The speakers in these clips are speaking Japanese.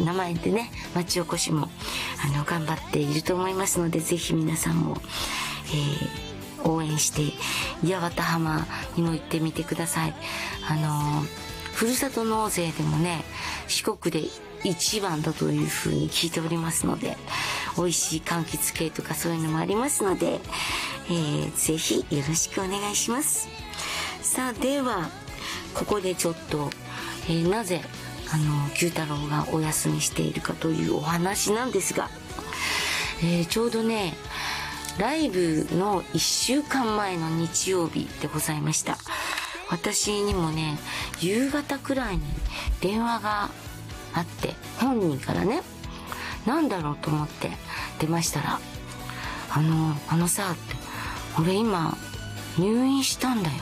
名前でね、町おこしも、頑張っていると思いますので、ぜひ皆さんも、応援して、八幡浜にも行ってみてください。ふるさと納税でもね、四国で一番だというふうに聞いておりますので、美味しい柑橘系とかそういうのもありますので、ぜひよろしくお願いします。さあ、では、ここでちょっと、なぜ、九太郎がお休みしているかというお話なんですが、ちょうどね、ライブの1週間前の日曜日でございました。私にもね、夕方くらいに電話があって、本人からね、なんだろうと思って出ましたら、さ、って、俺今、入院したんだよ。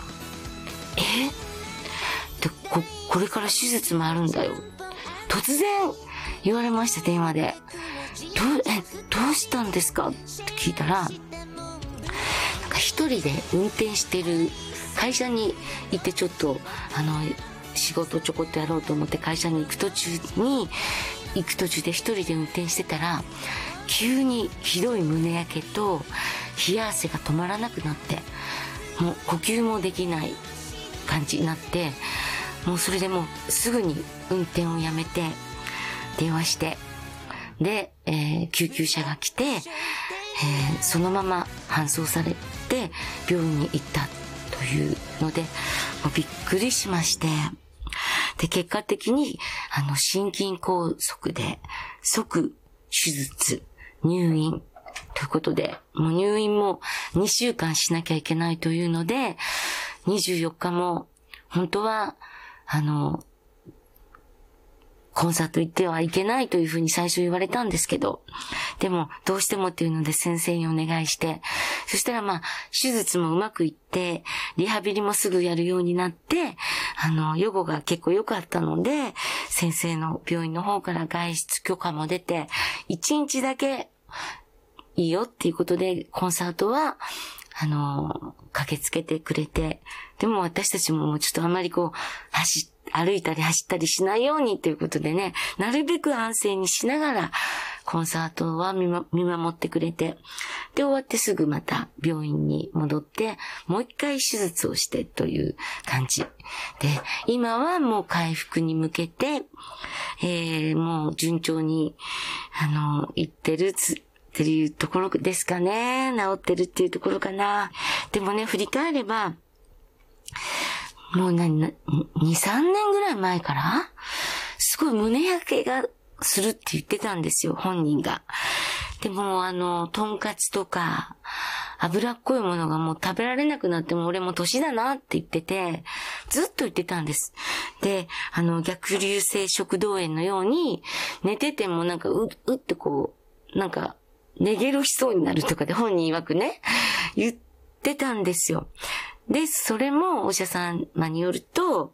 で、これから手術もあるんだよ。突然言われました、電話で。どうしたんですかって聞いたら、なんか一人で運転してる、会社に行ってちょっと、仕事ちょこっとやろうと思って会社に行く途中で一人で運転してたら、急にひどい胸焼けと冷や汗が止まらなくなって、もう呼吸もできない感じになって、もうそれでもうすぐに運転をやめて電話して、で、救急車が来て、そのまま搬送されて病院に行ったというので、もうびっくりしまして、で、結果的に心筋梗塞で即手術、入院ということで、もう入院も2週間しなきゃいけないというので、24日も本当はコンサート行ってはいけないというふうに最初言われたんですけど、でもどうしてもっていうので先生にお願いして、そしたら手術もうまくいって、リハビリもすぐやるようになって、予後が結構良かったので、先生の病院の方から外出許可も出て、1日だけいいよっていうことで、コンサートは、駆けつけてくれて、でも私たちももうちょっとあまり歩いたり走ったりしないようにということでね、なるべく安静にしながらコンサートは見守ってくれて、で終わってすぐまた病院に戻ってもう一回手術をしてという感じで、今はもう回復に向けて、もう順調に行ってるっていうところですかね。治ってるっていうところかな。でもね、振り返ればもう2、3年ぐらい前から、すごい胸焼けがするって言ってたんですよ、本人が。でもとんかつとか、脂っこいものがもう食べられなくなっても俺も年だなって言ってて、ずっと言ってたんです。で、逆流性食道炎のように、寝ててもなんかうってこう、なんか、寝ゲロしそうになるとかで本人曰くね、言ってたんですよ。で、それもお医者様によると、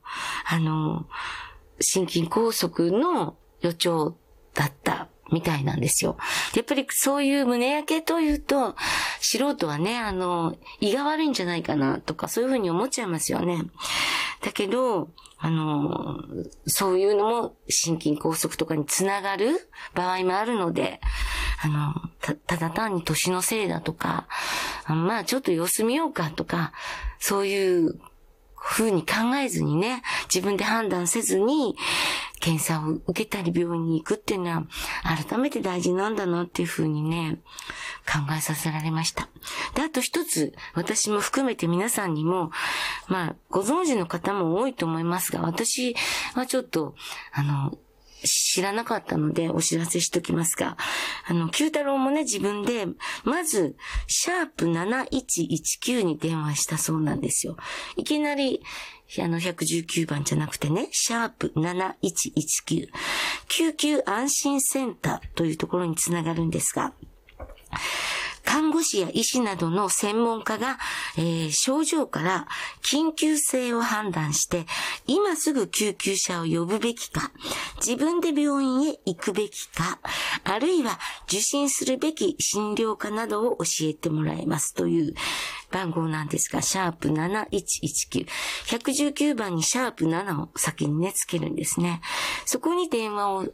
心筋梗塞の予兆だったみたいなんですよ。やっぱりそういう胸焼けというと、素人はね、胃が悪いんじゃないかなとか、そういうふうに思っちゃいますよね。だけど、そういうのも心筋梗塞とかにつながる場合もあるので、ただ単に年のせいだとか、ちょっと様子見ようかとか、そういう風に考えずにね、自分で判断せずに、検査を受けたり病院に行くっていうのは、改めて大事なんだなっていう風にね、考えさせられました。で、あと一つ、私も含めて皆さんにも、ご存知の方も多いと思いますが、私はちょっと、知らなかったのでお知らせしときますが、九太郎もね、自分で、まず、#7119 に電話したそうなんですよ。いきなり、119番じゃなくてね、#7119、救急安心センターというところにつながるんですが、看護師や医師などの専門家が、症状から緊急性を判断して、今すぐ救急車を呼ぶべきか、自分で病院へ行くべきか、あるいは受診するべき診療科などを教えてもらえますという番号なんですが、#7119。119番に#7を先にね、つけるんですね。そこに電話を